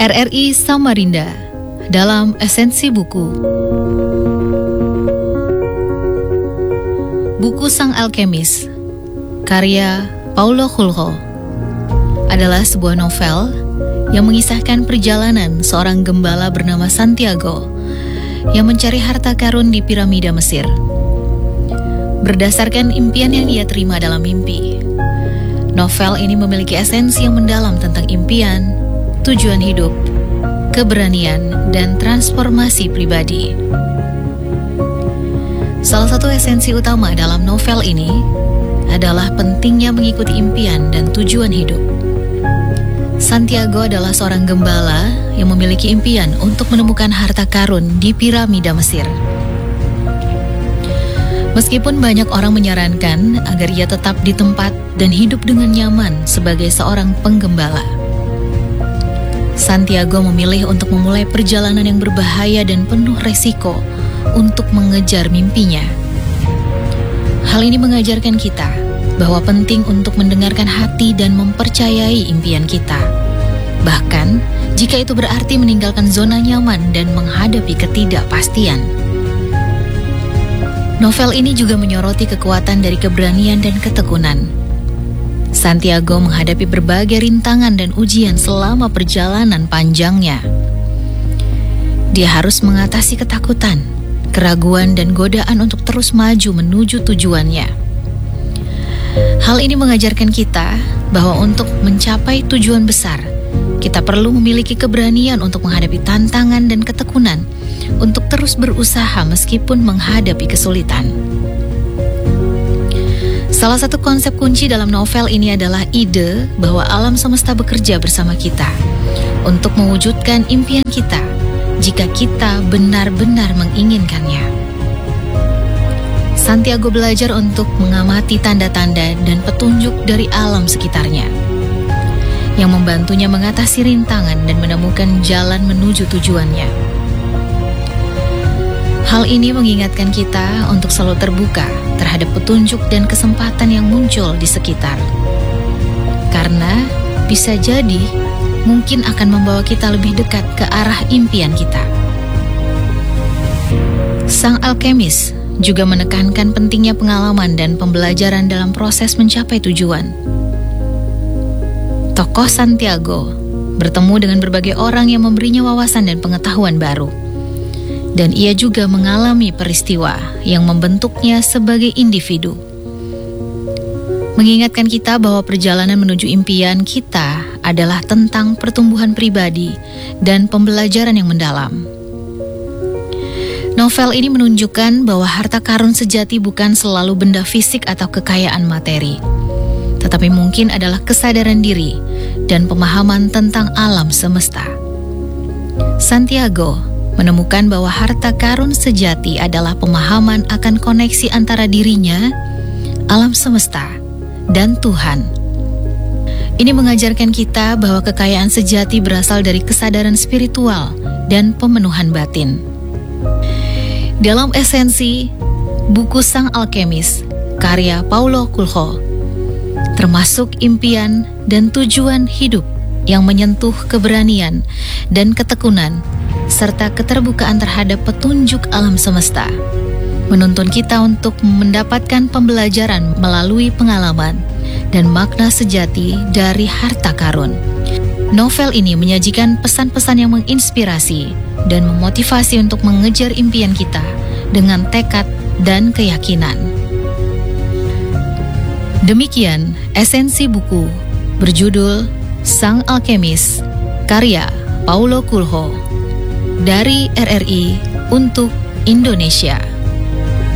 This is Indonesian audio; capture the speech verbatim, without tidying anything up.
R R I Samarinda dalam Esensi Buku. Buku Sang Alkemis, karya Paulo Coelho, adalah sebuah novel yang mengisahkan perjalanan seorang gembala bernama Santiago yang mencari harta karun di piramida Mesir. Berdasarkan impian yang ia terima dalam mimpi, novel ini memiliki esensi yang mendalam tentang impian, tujuan hidup, keberanian, dan transformasi pribadi. Salah satu esensi utama dalam novel ini adalah pentingnya mengikuti impian dan tujuan hidup. Santiago adalah seorang gembala yang memiliki impian untuk menemukan harta karun di piramida Mesir. Meskipun banyak orang menyarankan agar ia tetap di tempat dan hidup dengan nyaman sebagai seorang penggembala, Santiago memilih untuk memulai perjalanan yang berbahaya dan penuh resiko untuk mengejar mimpinya. Hal ini mengajarkan kita bahwa penting untuk mendengarkan hati dan mempercayai impian kita, bahkan jika itu berarti meninggalkan zona nyaman dan menghadapi ketidakpastian. Novel ini juga menyoroti kekuatan dari keberanian dan ketekunan. Santiago menghadapi berbagai rintangan dan ujian selama perjalanan panjangnya. Dia harus mengatasi ketakutan, keraguan, dan godaan untuk terus maju menuju tujuannya. Hal ini mengajarkan kita bahwa untuk mencapai tujuan besar, kita perlu memiliki keberanian untuk menghadapi tantangan dan ketekunan, untuk terus berusaha meskipun menghadapi kesulitan. Salah satu konsep kunci dalam novel ini adalah ide bahwa alam semesta bekerja bersama kita untuk mewujudkan impian kita jika kita benar-benar menginginkannya. Santiago belajar untuk mengamati tanda-tanda dan petunjuk dari alam sekitarnya, yang membantunya mengatasi rintangan dan menemukan jalan menuju tujuannya. Hal ini mengingatkan kita untuk selalu terbuka terhadap petunjuk dan kesempatan yang muncul di sekitar. Karena bisa jadi mungkin akan membawa kita lebih dekat ke arah impian kita. Sang Alkemis juga menekankan pentingnya pengalaman dan pembelajaran dalam proses mencapai tujuan. Tokoh Santiago bertemu dengan berbagai orang yang memberinya wawasan dan pengetahuan baru. Dan ia juga mengalami peristiwa yang membentuknya sebagai individu. Mengingatkan kita bahwa perjalanan menuju impian kita adalah tentang pertumbuhan pribadi dan pembelajaran yang mendalam. Novel ini menunjukkan bahwa harta karun sejati bukan selalu benda fisik atau kekayaan materi, tetapi mungkin adalah kesadaran diri dan pemahaman tentang alam semesta. Santiago menemukan bahwa harta karun sejati adalah pemahaman akan koneksi antara dirinya, alam semesta, dan Tuhan. Ini mengajarkan kita bahwa kekayaan sejati berasal dari kesadaran spiritual dan pemenuhan batin. Dalam Esensi Buku Sang Alkemis, karya Paulo Coelho, termasuk impian dan tujuan hidup yang menyentuh keberanian dan ketekunan, serta keterbukaan terhadap petunjuk alam semesta, menuntun kita untuk mendapatkan pembelajaran melalui pengalaman dan makna sejati dari harta karun. Novel ini menyajikan pesan-pesan yang menginspirasi dan memotivasi untuk mengejar impian kita dengan tekad dan keyakinan. Demikian esensi buku berjudul Sang Alkemis, karya Paulo Coelho, dari R R I untuk Indonesia.